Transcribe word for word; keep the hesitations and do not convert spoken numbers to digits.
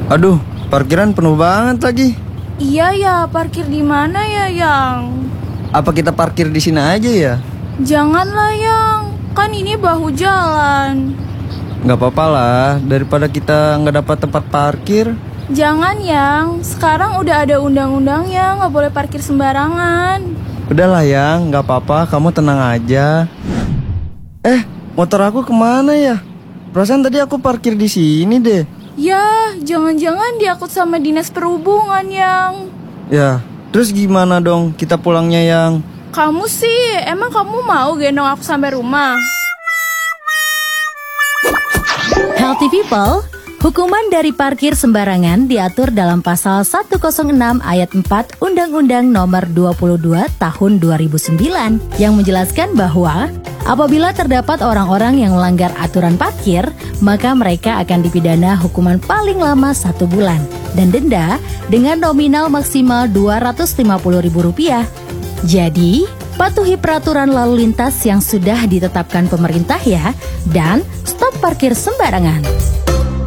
Aduh, parkiran penuh banget lagi. Iya ya, parkir di mana ya, Yang? Apa kita parkir di sini aja ya? Janganlah, Yang. Kan ini bahu jalan. Nggak apa-apa lah, daripada kita nggak dapat tempat parkir. Jangan, Yang. Sekarang udah ada undang-undangnya, nggak boleh parkir sembarangan. Udahlah Yang, nggak apa-apa, kamu tenang aja. Eh, motor aku kemana ya? Perasaan tadi aku parkir di sini deh. Ya, jangan-jangan diangkut sama dinas perhubungan, Yang. Ya, terus gimana dong kita pulangnya Yang? Kamu sih, emang kamu mau gendong aku sampai rumah? Healthy people, hukuman dari parkir sembarangan diatur dalam pasal seratus enam ayat empat Undang-Undang Nomor dua puluh dua Tahun dua ribu sembilan yang menjelaskan bahwa apabila terdapat orang-orang yang melanggar aturan parkir, maka mereka akan dipidana hukuman paling lama satu bulan dan denda dengan nominal maksimal dua ratus lima puluh ribu rupiah. Jadi, patuhi peraturan lalu lintas yang sudah ditetapkan pemerintah ya, dan stop parkir sembarangan.